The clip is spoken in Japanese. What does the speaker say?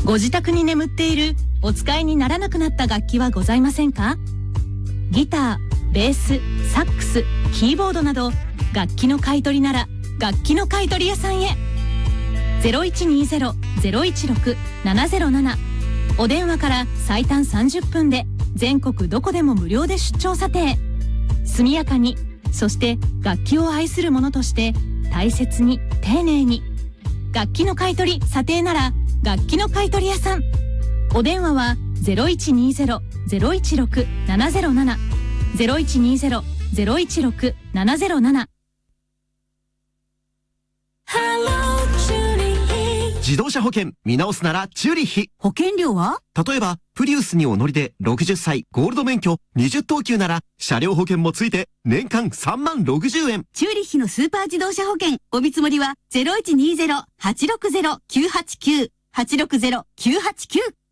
ご自宅に眠っているお使いにならなくなった楽器はございませんか？ギター、ベース、サックス、キーボードなど楽器の買い取りなら楽器の買い取り屋さんへ。 0120-016-707 お電話から最短30分で全国どこでも無料で出張査定。速やかに、そして楽器を愛する者として大切に丁寧に。楽器の買い取り査定なら楽器の買い取り屋さん。お電話は 0120-016-707 0120-016-707。 自動車保険見直すならチューリッヒ。 保険料は？ 例えばプリウスにお乗りで60歳ゴールド免許20等級なら車両保険もついて年間3万60円。 チューリッヒのスーパー自動車保険お見積もりは 0120-860-989 860-989